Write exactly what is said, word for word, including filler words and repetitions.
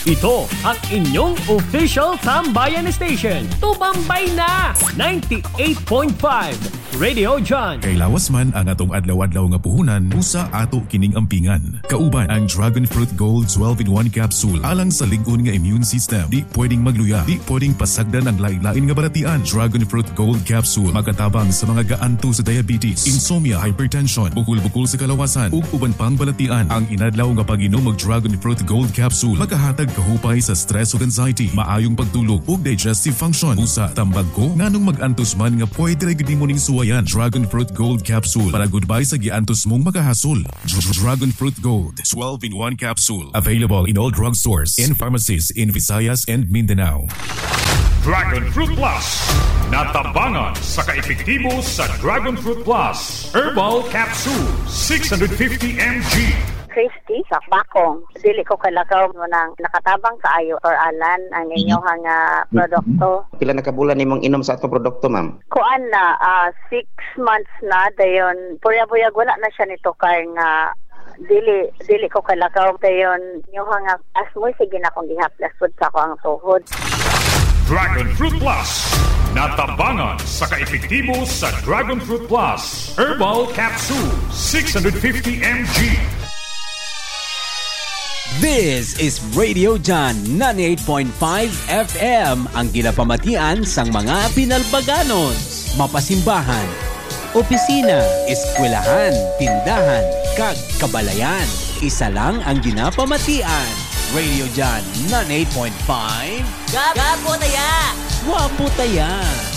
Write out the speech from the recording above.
Ito ang inyong official Tambayan Station. Tumambay na! ninety-eight point five Radio John. Kay lawas man ang atong adlaw-adlaw nga puhunan, usa ato kining ampingan. Kauban ang Dragon Fruit Gold twelve in one capsule alang sa lig-on nga immune system. Di pwedeng magluya, di pwedeng pasagdan ang lain-lain nga baratian. Dragon Fruit Gold capsule makatabang sa mga gaanto sa diabetes, insomnia, hypertension, bukol-bukol sa kalawasan ug uban pang balatian. Ang inadlaw nga pag-inom og Dragon Fruit Gold capsule makahatag kahupay sa stress ug anxiety, maayong pagtulog ug digestive function. Usa tambag ko nganong mag-antos man nga pwede ra gyud nimo ning suwayan. Dragon Fruit Gold capsule para goodbye sa giantos mong makahasol. Dragon Fruit Gold twelve in one capsule available in all drugstores and pharmacies in Visayas and Mindanao. Dragon Fruit Plus, natabangan sa kaepektibo sa Dragon Fruit Plus Herbal Capsule six hundred fifty milligrams. Christy sa Bakong. Dili ko kalakaw mo nang nakatabang kaayo or alan ang inyong nga produkto. Pila na kabulan nimong inom sa atong produkto, ma'am? Kuan na, uh, six months na, dayon, puyag-puyag wala na siya nito kay nga dili dili ko kalakaw dayon yung nga asmoy sige na kong gihaplas pud sa akong tuhod. Dragon Fruit Plus, natabangan sa kaepektibo sa Dragon Fruit Plus Herbal Capsule six hundred fifty milligrams. This is Radio John ninety-eight point five F M, ang ginapamatian sang mga pinalbaganon, mapasimbahan, opisina, eskwelahan, tindahan, kag kabalayan. Isa lang ang ginapamatian. Radio John ninety-eight point five. Gapo taya! Wapo taya!